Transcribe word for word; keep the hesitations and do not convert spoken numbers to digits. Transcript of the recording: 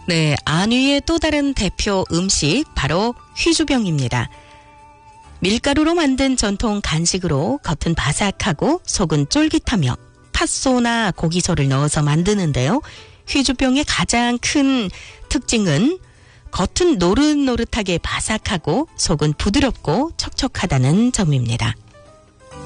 네, 안위의 또 다른 대표 음식 바로 휘주병입니다. 밀가루로 만든 전통 간식으로 겉은 바삭하고 속은 쫄깃하며 팥소나 고기소를 넣어서 만드는데요. 휘주병의 가장 큰 특징은 겉은 노릇노릇하게 바삭하고 속은 부드럽고 촉촉하다는 점입니다.